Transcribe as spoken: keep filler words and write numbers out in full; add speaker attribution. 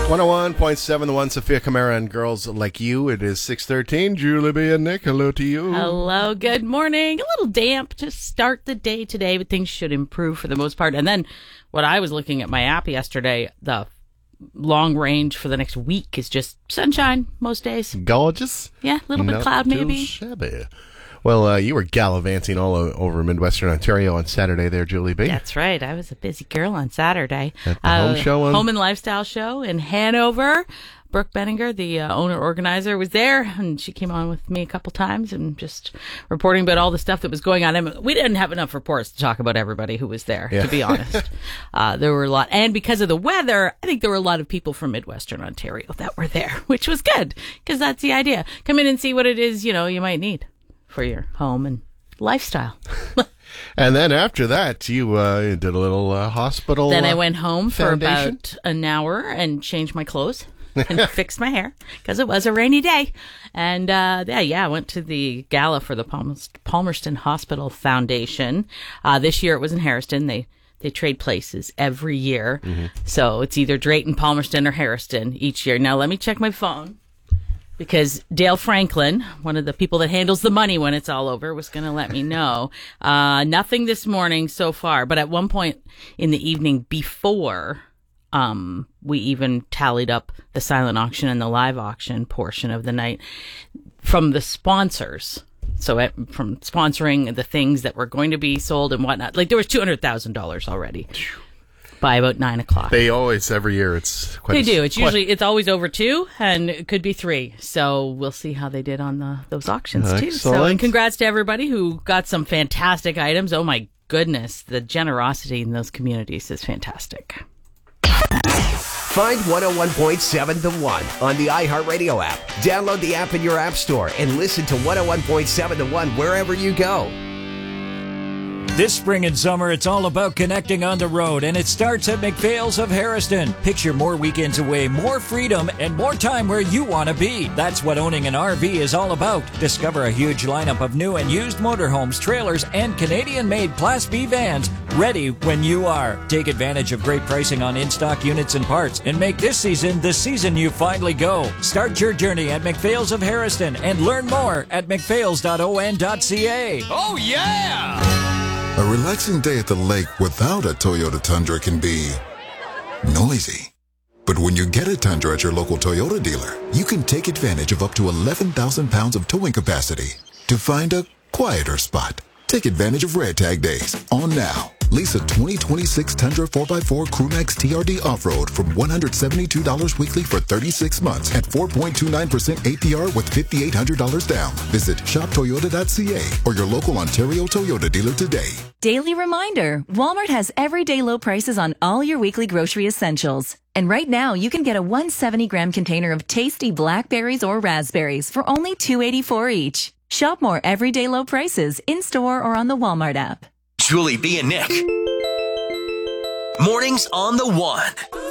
Speaker 1: one oh one point seven, the one, Sophia Camara and Girls Like You. It is six thirteen. Julie B. and Nick, hello to you.
Speaker 2: Hello, good morning. A little damp to start the day today, but things should improve for the most part. And then what I was looking at my app yesterday, the long range for the next week is just sunshine most days.
Speaker 1: Gorgeous.
Speaker 2: Yeah, a little bit
Speaker 1: Not
Speaker 2: cloud
Speaker 1: too
Speaker 2: maybe.
Speaker 1: Shabby. Well, uh, you were gallivanting all o- over Midwestern Ontario on Saturday there, Julie B.
Speaker 2: That's right. I was a busy girl on Saturday.
Speaker 1: At the home show on-
Speaker 2: Home and Lifestyle Show in Hanover. Brooke Benninger, the uh, owner-organizer, was there, and she came on with me a couple times and just reporting about all the stuff that was going on. And we didn't have enough reports to talk about everybody who was there,
Speaker 1: yeah.
Speaker 2: to be honest. uh, there were a lot. And because of the weather, I think there were a lot of people from Midwestern Ontario that were there, which was good, because that's the idea. Come in and see what it is, you know, you might need for your home and lifestyle.
Speaker 1: And then after that, you uh, did a little uh, hospital
Speaker 2: Then I
Speaker 1: uh,
Speaker 2: went home for
Speaker 1: foundation?
Speaker 2: about an hour and changed my clothes and fixed my hair because it was a rainy day. And uh, yeah, yeah, I went to the gala for the Palmer- Palmerston Hospital Foundation. Uh, this year it was in Harriston. They they trade places every year. Mm-hmm. So it's either Drayton, Palmerston, or Harriston each year. Now let me check my phone, because Dale Franklin, one of the people that handles the money when it's all over, was going to let me know. Uh, nothing this morning so far, but at one point in the evening before, um, we even tallied up the silent auction and the live auction portion of the night from the sponsors. So at, from sponsoring the things that were going to be sold and whatnot. Like there was two hundred thousand dollars already by about nine o'clock.
Speaker 1: They always, every year, it's quite...
Speaker 2: They
Speaker 1: a,
Speaker 2: do. It's
Speaker 1: quite,
Speaker 2: usually, it's always over two, and it could be three. So we'll see how they did on the those auctions, too. So,
Speaker 1: Excellent.
Speaker 2: and congrats to everybody who got some fantastic items. Oh, my goodness. The generosity in those communities is fantastic.
Speaker 3: Find one oh one point seven The One on the iHeartRadio app. Download the app in your app store and listen to one oh one point seven The One wherever you go.
Speaker 4: This spring and summer, it's all about connecting on the road, and it starts at McPhail's of Harriston. Picture more weekends away, more freedom, and more time where you want to be. That's what owning an R V is all about. Discover a huge lineup of new and used motorhomes, trailers, and Canadian-made Class B vans ready when you are. Take advantage of great pricing on in-stock units and parts, and make this season the season you finally go. Start your journey at McPhail's of Harriston and learn more at mcphails dot o n dot c a.
Speaker 5: Oh, yeah!
Speaker 6: A relaxing day at the lake without a Toyota Tundra can be noisy. But when you get a Tundra at your local Toyota dealer, you can take advantage of up to eleven thousand pounds of towing capacity to find a quieter spot. Take advantage of Red Tag Days on now. Lease a twenty twenty-six Tundra four by four Crewmax T R D Off-Road from one hundred seventy-two dollars weekly for thirty-six months at four point two nine percent A P R with five thousand eight hundred dollars down. Visit shop toyota dot c a or your local Ontario Toyota dealer today.
Speaker 7: Daily reminder, Walmart has everyday low prices on all your weekly grocery essentials. And right now, you can get a one hundred seventy gram container of tasty blackberries or raspberries for only two dollars and eighty-four cents each. Shop more everyday low prices in-store or on the Walmart app.
Speaker 5: Julie B. and Nick. Mornings on the One.